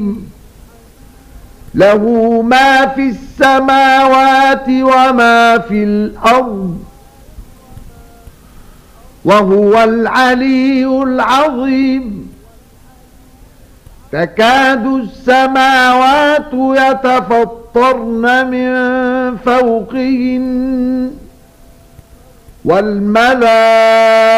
عليم له ما في السماوات وما في الأرض وهو العلي العظيم تكاد السماوات يتفطرن من فوقهن والملائكة